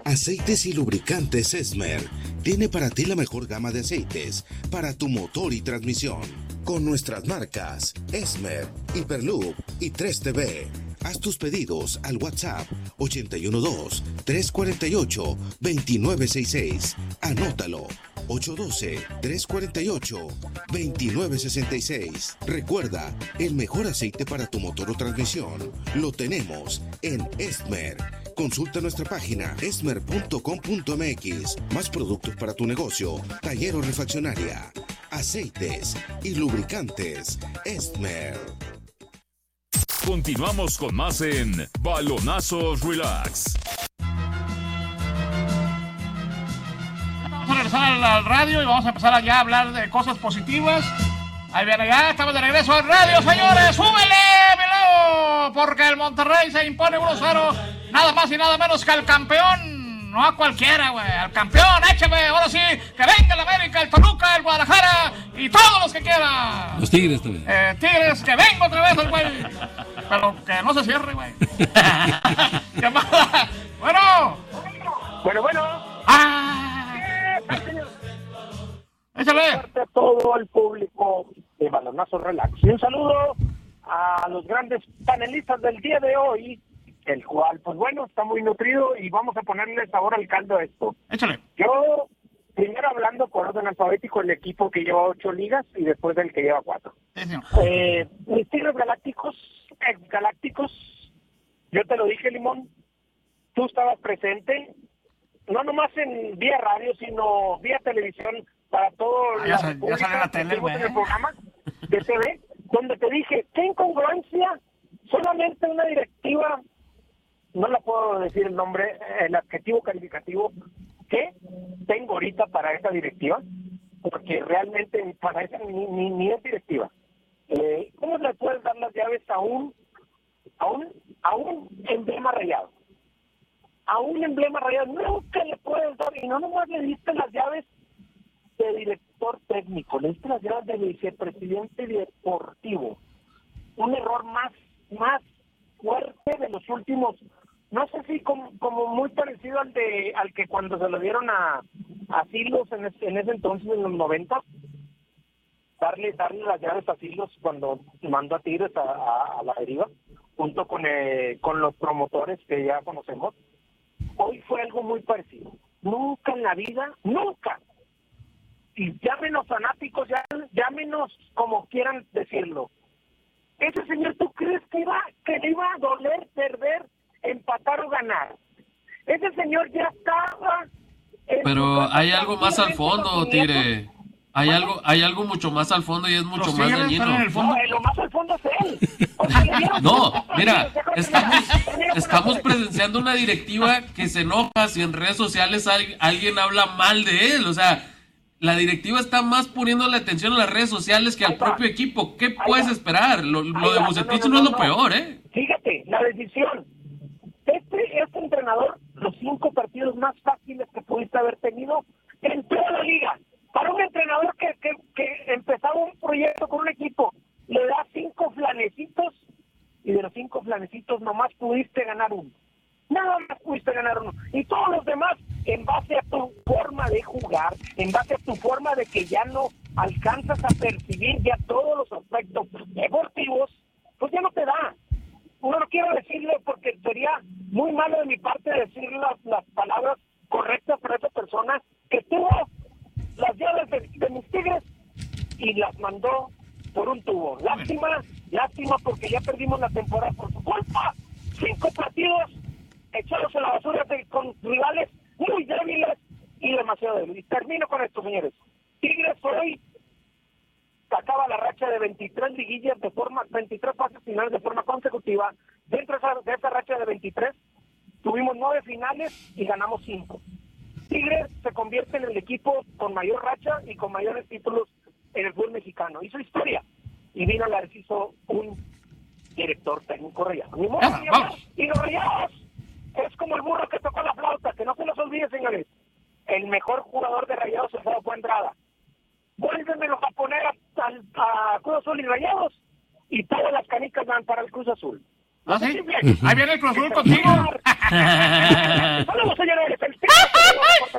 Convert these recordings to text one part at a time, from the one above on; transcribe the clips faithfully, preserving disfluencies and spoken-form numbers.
Aceites y lubricantes Esmer tiene para ti la mejor gama de aceites para tu motor y transmisión. Con nuestras marcas Esmer, Hyperloop y tres T V. Haz tus pedidos al WhatsApp ochenta y uno dos, tres cuarenta y ocho, veintinueve sesenta y seis. Anótalo, ocho uno dos, tres cuarenta y ocho, veintinueve sesenta y seis. Recuerda, el mejor aceite para tu motor o transmisión lo tenemos en Esmer. Consulta nuestra página esmer punto com punto m x. Más productos para tu negocio, taller o refaccionaria. Aceites y lubricantes Esmer. Continuamos con más en Balonazos Relax. Vamos a regresar al, al radio y vamos a empezar allá a hablar de cosas positivas. Ahí viene ya, estamos de regreso al radio, señores. ¡Súbele, Milao! Porque el Monterrey se impone uno cero, nada más y nada menos que al campeón. No a cualquiera, güey, al campeón, échame, ahora sí, que venga el América, el Toluca, el Guadalajara y todos los que quieran. Los Tigres también. Eh, Tigres, que venga otra vez el güey. Pero que no se cierre, güey. ¿Qué más? Bueno. Bueno, bueno. ¡Ah! Échale. A todo el público de Balonazo Relax. Y un saludo a los grandes panelistas del día de hoy, el cual, pues bueno, está muy nutrido y vamos a ponerle sabor al caldo a esto. Échale. Yo, primero hablando por orden alfabético, el equipo que lleva ocho ligas y después del que lleva cuatro. Sí, sí. Eh, mis Tigres Galácticos, ex Galácticos, yo te lo dije, Limón, tú estabas presente, no nomás en vía radio, sino vía televisión, para todo ah, ya, sal, ya sale la tele, güey. En el programa de T V, donde te dije, qué incongruencia, solamente una directiva, no la puedo decir el nombre, el adjetivo calificativo, que tengo ahorita para esa directiva, porque realmente para esa ni, ni, ni es directiva. Eh, ¿Cómo le puedes dar las llaves a un, a un, a un emblema rayado? A un emblema rayado nunca le puedes dar, y no nomás le diste las llaves de director técnico, le diste las llaves de vicepresidente deportivo. Un error más, más fuerte de los últimos, no sé si como, como muy parecido al de al que cuando se lo dieron a, a Silos en, es, en ese entonces, en los noventa, darle darle las llaves a Silos cuando mandó a Tigres a, a, a la deriva, junto con, eh, con los promotores que ya conocemos. Hoy fue algo muy parecido. Nunca en la vida, nunca, y llámenos fanáticos, llámenos como quieran decirlo, ese señor, ¿tú crees que iba que le iba a doler perder, empatar o ganar? Ese señor ya estaba... Pero hay algo más al fondo, Tigre. Hay algo, hay algo mucho más al fondo y es mucho más dañino. No, lo más al fondo es él. O sea, no, mira, estamos, estamos presenciando una directiva que se enoja si en redes sociales hay, alguien habla mal de él. O sea, la directiva está más poniéndole atención a las redes sociales que al propio equipo. ¿Qué puedes esperar? Lo, lo de Bucetich no, no, no, no es lo peor, ¿eh? Fíjate, la decisión. Este, este entrenador, los cinco partidos más fáciles que pudiste haber tenido en toda la liga. Para un entrenador que, que, que empezaba un proyecto con un equipo, le da cinco flanecitos y de los cinco flanecitos nomás pudiste ganar uno. Nada más pudiste ganar uno. Y todos los demás, en base a tu forma de jugar, en base a tu forma de que ya no alcanzas a percibir ya todos los aspectos deportivos, pues ya no te da. No lo quiero decirlo porque sería muy malo de mi parte decir las, las palabras correctas para esa persona que tuvo las llaves de, de mis Tigres y las mandó por un tubo. Lástima, lástima porque ya perdimos la temporada por su culpa. Cinco partidos echados a la basura de, con rivales muy débiles y demasiado débiles. Y termino con esto, señores. Tigres hoy sacaba la racha de veintitrés liguillas de forma, veintitrés fases finales de forma consecutiva. Dentro de esa, de esa racha de veintitrés tuvimos nueve finales y ganamos cinco. Tigres se convierte en el equipo con mayor racha y con mayores títulos en el fútbol mexicano. Hizo historia y vino la hizo un director técnico rayado. Ni modo, y los rayados es como el burro que tocó la flauta, que no se los olvide, señores. El mejor jugador de Rayados se fue a Andrada. Vuélvemelos a poner a, a, a Cruz Azul y Rayados y todas las canicas van para el Cruz Azul. ¿Ah, sí? Ahí viene el Cruz Azul contigo. Saludos, señores.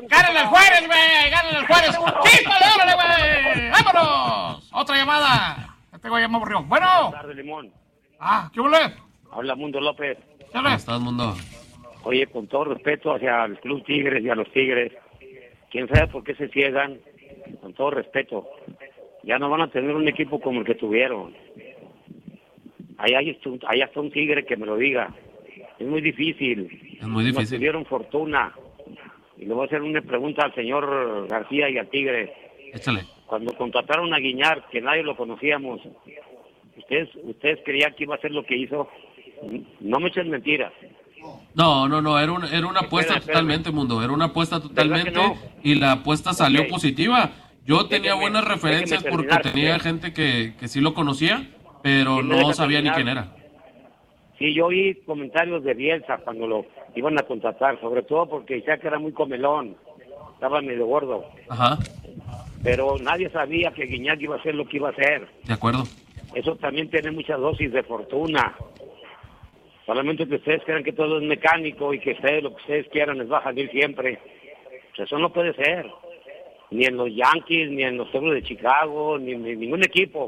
¡Gánale al Juárez, güey! ¡Gánale al Juárez! ¡Chíspale, órale, güey! ¡Vámonos! Otra llamada. Este güey ya me aburrió. Bueno. Buenas tardes, Limón. Ah, ¿qué huele? Habla Mundo López. ¿Cómo estás, Mundo? Oye, con todo respeto hacia el Club Tigres y a los Tigres, quién sabe por qué se ciegan, con todo respeto. Ya no van a tener un equipo como el que tuvieron. Ahí hay, hay hasta un Tigre que me lo diga. Es muy difícil. Es muy difícil. No tuvieron fortuna. Y le voy a hacer una pregunta al señor García y al Tigre. Échale. Cuando contrataron a Guiñar, que nadie lo conocíamos, ¿ustedes ustedes creían que iba a hacer lo que hizo? No me echen mentiras. No, no, no, era, un, era una apuesta Espérame, totalmente, Mundo. Era una apuesta totalmente no? y la apuesta salió Ok. positiva. Yo tenía Déjeme- buenas referencias déjeme porque terminar, tenía ¿sí? gente que, que sí lo conocía, pero Sí, me no deja sabía ni terminar. quién era. Sí, yo oí comentarios de Bielsa cuando lo iban a contratar, sobre todo porque Isaac era muy comelón, estaba medio gordo, Ajá, pero nadie sabía que Guiñac iba a hacer lo que iba a hacer. de acuerdo. Eso también tiene muchas dosis de fortuna. Solamente que ustedes crean que todo es mecánico y que ustedes lo que ustedes quieran les va a salir siempre. Pues eso no puede ser. Ni en los Yankees, ni en los Toros de Chicago, ni en ningún equipo.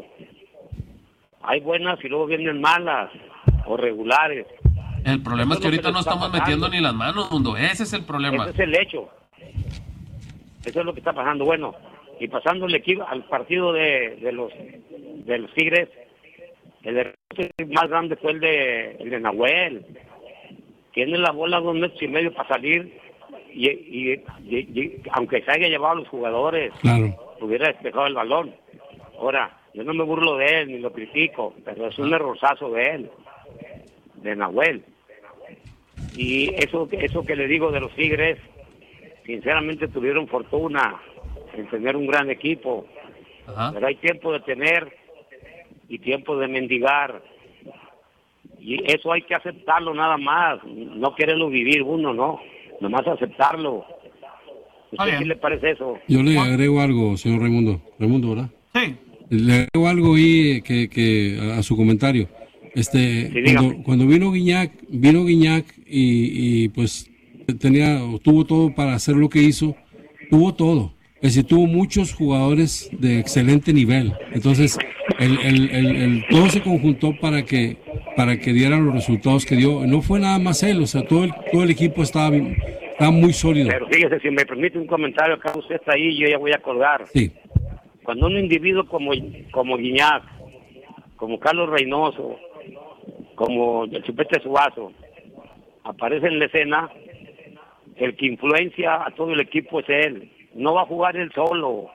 Hay buenas y luego vienen malas o regulares. El problema es Eso que es lo ahorita que no nos está estamos pasando. metiendo ni las manos, Mundo. Ese es el problema. Ese es el hecho. Eso es lo que está pasando. Bueno, y pasando el equipo al partido de, de los de los Tigres, el error más grande fue el de el de Nahuel. Tiene la bola dos metros y medio para salir y, y, y- y aunque se haya llevado a los jugadores, Claro. hubiera despejado el balón. Ahora, yo no me burlo de él ni lo critico, pero es un errorzazo de él, de Nahuel. Y eso, eso que le digo de los Tigres, sinceramente tuvieron fortuna en tener un gran equipo, Ajá. pero hay tiempo de tener y tiempo de mendigar. Y eso hay que aceptarlo nada más, no quererlo vivir uno, no, nomás aceptarlo. Está ¿Usted bien. qué le parece eso? Yo le agrego algo, señor Raimundo. Raimundo, ¿verdad? Sí. Le agrego algo ahí que, que a, a su comentario. Este, Sí, dígame. cuando, cuando vino Guiñac, vino Guiñac y, y pues tenía, tuvo todo para hacer lo que hizo, tuvo todo. Es decir, tuvo muchos jugadores de excelente nivel. Entonces, el, el, el, el- todo se conjuntó para que, para que dieran los resultados que dio. No fue nada más él, o sea, todo el, todo el equipo estaba, estaba muy sólido. Pero fíjese, si me permite un comentario, acá usted está ahí, yo ya voy a colgar. Sí, Cuando un individuo como, como Guiñac, como Carlos Reynoso, como el Chupete Suazo, aparece en la escena, el que influencia a todo el equipo es él. No va a jugar él solo.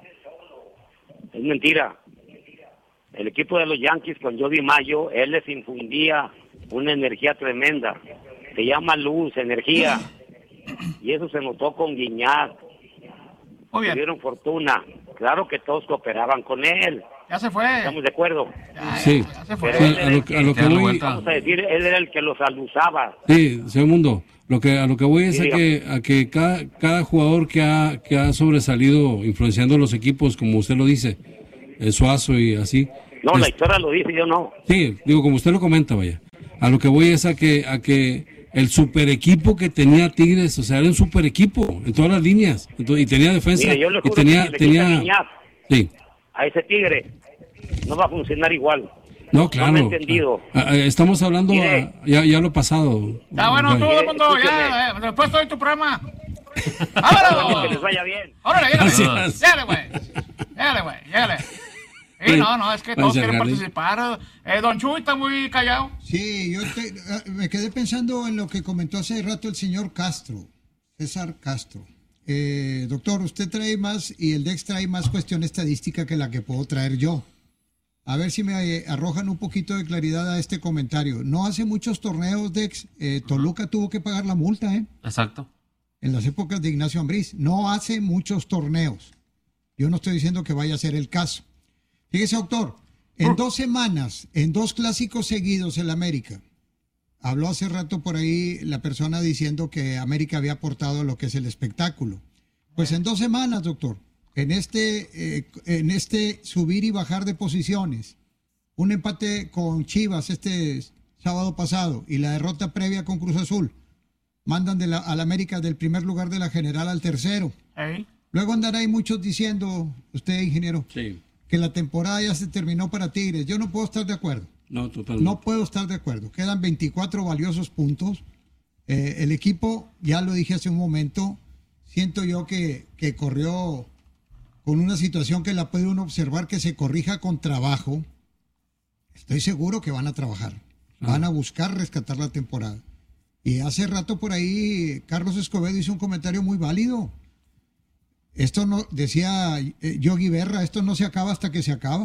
Es mentira. El equipo de los Yankees con Jody Mayo, él les infundía una energía tremenda. Se llama luz, energía. Y eso se notó con Guiñac. Muy bien. Tuvieron fortuna. Claro que todos cooperaban con él. Ya se fue. ¿Estamos de acuerdo? Ya, sí. ya se fue. Pero Sí, a lo, que- a lo que Ya lo voy, vuelta. Vamos a decir, él era el que los alusaba. sí, señor Mundo, lo que, a lo que voy es Sí, a que, a que cada, cada jugador que ha, que ha sobresalido influenciando los equipos, como usted lo dice, el Suazo y así. No, la es- historia lo dice, yo no. Sí, digo, como usted lo comenta, vaya. A lo que voy es a que, a que el super equipo que tenía Tigres, o sea, era un super equipo en todas las líneas, entonces, y tenía defensa, Mire, yo le y juro tenía, que si le quita tenía, Guiñac sí. a ese tigre, no va a funcionar igual. No, claro. me he entendido. Ah, ah, Estamos hablando Mire. a- ya, ya lo pasado. Está bueno, Vaya. todo el mundo, Escúcheme. ya. eh, Después estoy en tu programa. Que ¡Vámonos! les vaya bien. ¡Órale, llégale! Gracias. ¡Llégale, güey! ¡Llégale, güey! llégale. Sí, Sí. no, no, es que todos Gracias, quieren Harley. participar. Eh, don Chuy está muy callado. Sí, yo te- ah, me quedé pensando en lo que comentó hace rato el señor Castro, César Castro. Eh, doctor, usted trae más y el Dex trae más cuestión estadística que la que puedo traer yo. A ver si me eh, arrojan un poquito de claridad a este comentario. No hace muchos torneos, Dex, eh, Toluca tuvo que pagar la multa, ¿eh? Exacto. En las épocas de Ignacio Ambriz. No hace muchos torneos. Yo no estoy diciendo que vaya a ser el caso. Fíjese, doctor, en dos semanas, en dos clásicos seguidos en la América, habló hace rato por ahí la persona diciendo que América había aportado lo que es el espectáculo. Pues en dos semanas, doctor, en este, eh, en este subir y bajar de posiciones, un empate con Chivas este sábado pasado y la derrota previa con Cruz Azul, mandan de la, a la América del primer lugar de la general al tercero. Ey. Luego andará ahí muchos diciendo, usted, ingeniero, Sí. que la temporada ya se terminó para Tigres. Yo no puedo estar de acuerdo. No, totalmente. No puedo estar de acuerdo. Quedan veinticuatro valiosos puntos. Eh, el equipo, ya lo dije hace un momento, siento yo que, que corrió con una situación que la puede uno observar, que se corrija con trabajo. Estoy seguro que van a trabajar. Van a buscar rescatar la temporada. Y hace rato por ahí Carlos Escobedo hizo un comentario muy válido. Esto no, decía eh, Yogi Berra, esto no se acaba hasta que se acaba.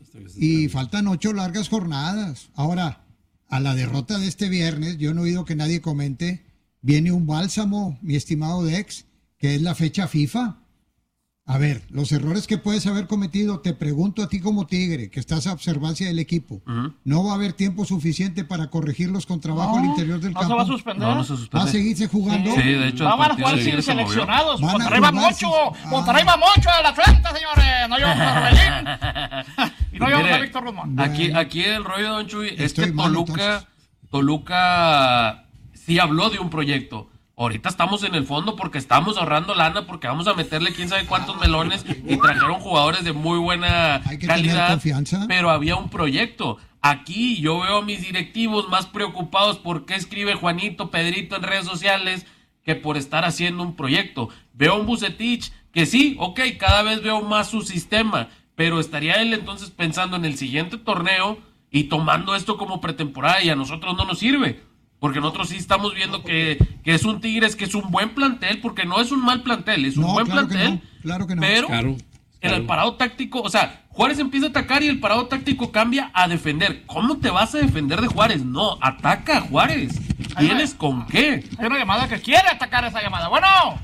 Y faltan ocho largas jornadas. Ahora, a la derrota de este viernes, yo no he oído que nadie comente, viene un bálsamo, mi estimado Dex, que es la fecha FIFA. A ver, los errores que puedes haber cometido, te pregunto a ti como Tigre, que estás a observancia del equipo, Uh-huh. ¿no va a haber tiempo suficiente para corregirlos con trabajo No, al interior del no campo? se va a suspender. No, no se ¿Va a suspende. seguirse jugando? Sí, de hecho, No el van a partido jugar de sin Tigres se movió. seleccionados. Van a Monterrey va jugar mucho. sin- Monterrey Ah. va mucho al Atlanta, señores. No llevamos a Orbelín. Y no llevamos Mire, a Víctor Guzmán. Aquí, Bueno. aquí el rollo, Don Chuy, es Estoy que mal, Toluca, entonces. Toluca sí habló de un proyecto. Ahorita estamos en el fondo porque estamos ahorrando lana, porque vamos a meterle quién sabe cuántos melones y trajeron jugadores de muy buena Hay que tener calidad, confianza. pero había un proyecto. Aquí yo veo a mis directivos más preocupados por qué escribe Juanito, Pedrito en redes sociales que por estar haciendo un proyecto. Veo a un Bucetich que sí, ok, cada vez veo más su sistema, pero estaría él entonces pensando en el siguiente torneo y tomando esto como pretemporada, y a nosotros no nos sirve. Porque nosotros sí estamos viendo que, que es un Tigres, que es un buen plantel, porque no es un mal plantel, es un No, buen claro que plantel. no, claro que no. Pero Claro, en claro. el parado táctico, o sea, Juárez empieza a atacar y el parado táctico cambia a defender. ¿Cómo te vas a defender de Juárez? No, ataca a Juárez. ¿Tienes con qué? Hay una llamada que quiere atacar esa llamada. Bueno.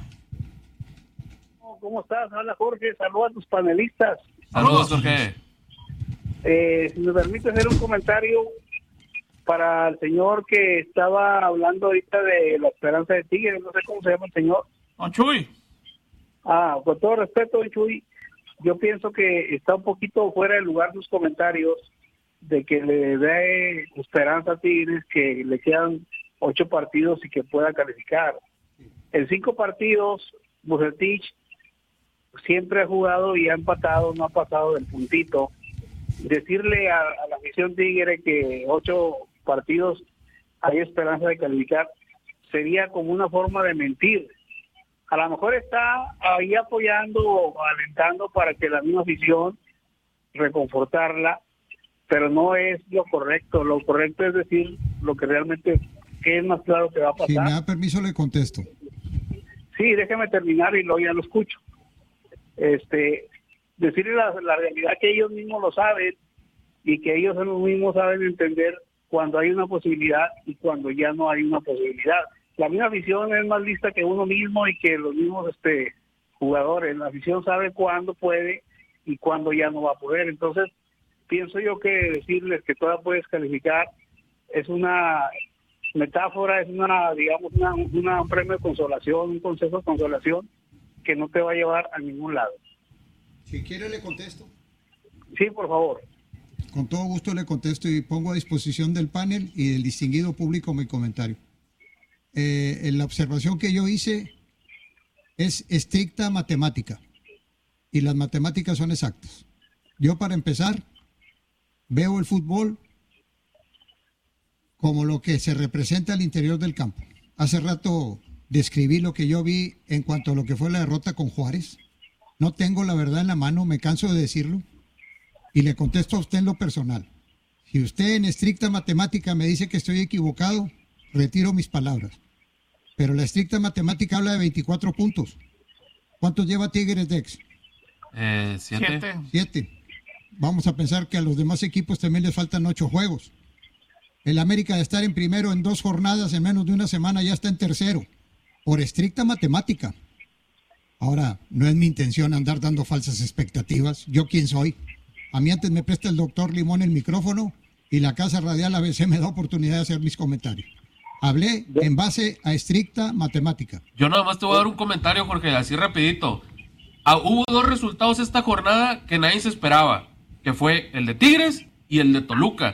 ¿Cómo estás? Habla Jorge, saludos a tus panelistas. Saludos, Jorge. Eh, si me permite hacer un comentario para el señor que estaba hablando ahorita de la esperanza de Tigres, no sé cómo se llama el señor. Don Chuy. Ah, con todo respeto, don Chuy, yo pienso que está un poquito fuera de lugar sus comentarios de que le dé esperanza a Tigres que le quedan ocho partidos y que pueda calificar. En cinco partidos, Bucetich siempre ha jugado y ha empatado, no ha pasado del puntito. Decirle a, a la afición Tigre que ocho partidos hay esperanza de calificar sería como una forma de mentir. A lo mejor está ahí apoyando o alentando para que la misma afición reconfortarla, pero no es lo correcto. Lo correcto es decir lo que realmente que es más claro que va a pasar. Si me da permiso, le contesto. Sí, déjeme terminar y luego ya lo escucho. Este, decirle la, la realidad que ellos mismos lo saben y que ellos los mismos saben entender cuando hay una posibilidad y cuando ya no hay una posibilidad. La misma afición es más lista que uno mismo y que los mismos este jugadores. La afición sabe cuándo puede y cuándo ya no va a poder. Entonces, pienso yo que decirles que todavía puedes calificar es una metáfora, es una, digamos, una, una, un premio de consolación, un consejo de consolación que no te va a llevar a ningún lado. Si quiere, le contesto. Sí, por favor. Con todo gusto le contesto y pongo a disposición del panel y del distinguido público mi comentario. Eh, en la observación que yo hice es estricta matemática y las matemáticas son exactas. Yo, para empezar, veo el fútbol como lo que se representa al interior del campo. Hace rato describí lo que yo vi en cuanto a lo que fue la derrota con Juárez. No tengo la verdad en la mano, me canso de decirlo. Y le contesto a usted en lo personal. Si usted en estricta matemática me dice que estoy equivocado, retiro mis palabras. Pero la estricta matemática habla de veinticuatro puntos. ¿Cuántos lleva Tigres, Dex? Eh, siete. Siete. Siete. Vamos a pensar que a los demás equipos también les faltan ocho juegos. El América, de estar en primero en dos jornadas, en menos de una semana, ya está en tercero. Por estricta matemática. Ahora, no es mi intención andar dando falsas expectativas. ¿Yo quién soy? A mí antes me presta el doctor Limón el micrófono y la Casa Radial A B C me da oportunidad de hacer mis comentarios. Hablé en base a estricta matemática. Yo nada más te voy a dar un comentario, Jorge, así rapidito. Ah, hubo dos resultados esta jornada que nadie se esperaba, que fue el de Tigres y el de Toluca.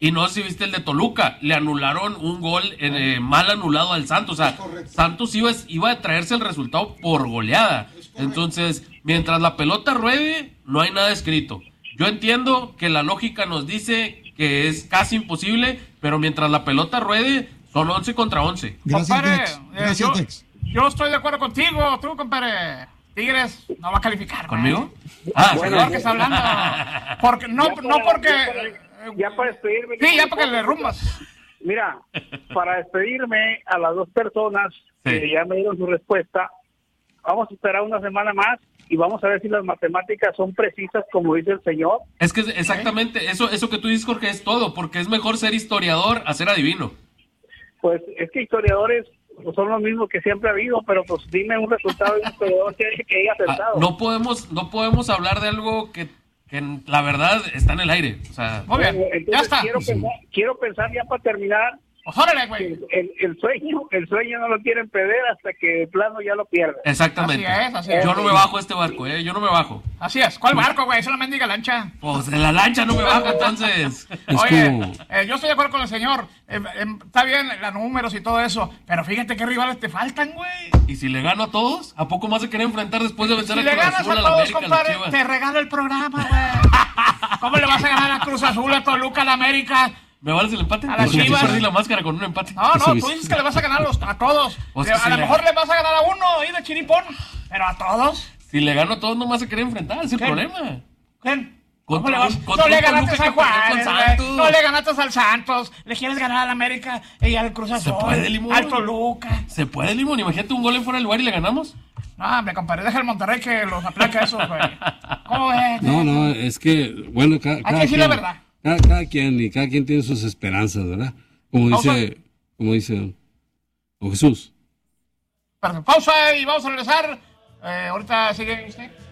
Y no sé si viste el de Toluca, le anularon un gol eh, mal anulado al Santos. O sea, Santos iba, iba a traerse el resultado por goleada. Entonces, mientras la pelota ruede, no hay nada escrito. Yo entiendo que la lógica nos dice que es casi imposible, pero mientras la pelota ruede, son once contra once. Gracias, Compadre, Dex. eh, Gracias, yo, Dex. yo estoy de acuerdo contigo, tú, compadre. Tigres no va a calificar. ¿Conmigo? güey. Ah, Bueno, sí. ¿por qué está hablando? Porque, no, Ya para- no porque... ya para- ya para despedirme. Sí, ya porque le rumbas. Mira, para despedirme a las dos personas Sí. que ya me dieron su respuesta, vamos a esperar una semana más y vamos a ver si las matemáticas son precisas como dice el señor. Es que exactamente, eso, eso que tú dices, Jorge, es todo, porque es mejor ser historiador a ser adivino. Pues es que historiadores pues, son los mismos que siempre ha habido, pero pues dime un resultado de un historiador que, que haya Ah, acertado. no podemos, no podemos hablar de algo que, que la verdad está en el aire. O sea, Muy bien, Bueno, ya entonces está. quiero pensar, quiero pensar ya para terminar. Pues órale, güey. El, el, el sueño, el sueño no lo quieren perder hasta que de plano ya lo pierden. exactamente. Así es, así es. Yo no me bajo a este barco, ¿eh? Yo no me bajo. Así es. ¿Cuál barco, güey? Es una mendiga lancha. Pues en la lancha no me bajo, entonces. Es Oye, como- eh, yo estoy de acuerdo con el señor. Eh, eh, está bien los números y todo eso, pero fíjate qué rivales te faltan, güey. ¿Y si le gano a todos? ¿A poco más se quieren enfrentar después de vencer Si a le Cruz ganas Azul, a a la todos, América, a las compadre, Chivas? te regalo el programa, güey. ¿Cómo le vas a ganar a Cruz Azul, a Toluca, a la América? ¿Me vales el empate? A las Porque sí Chivas. perdí la máscara con un empate. No, no, Eso tú dices que le vas a ganar a, los, a todos. Pues Le- que a sí lo le- mejor le vas a ganar a uno ahí de chiripón, pero a todos. Si le gano a todos, nomás se quieren enfrentar, es el ¿Qué? problema. ¿Quién? ¿Cómo Contra le vas? un- contra No le un ganaste Toluca a que perdió Juárez, con güey. Santos. No le ganaste al Santos. Le quieres ganar al América y al Cruz Azul. puede, Limón. Al Toluca. ¿Se puede, Limón? Imagínate un gol en fuera del lugar y le ganamos. No, hombre, compadre, deja el Monterrey que los aplaca eso, güey. ¿Cómo ves? No, no, es que, bueno, ca- Hay cada, que decir quien, la verdad. Cada, cada quien y cada quien tiene sus esperanzas, ¿verdad? Como Pausa. dice, como dice don Jesús. Pausa y vamos a regresar. Eh, ahorita sigue usted.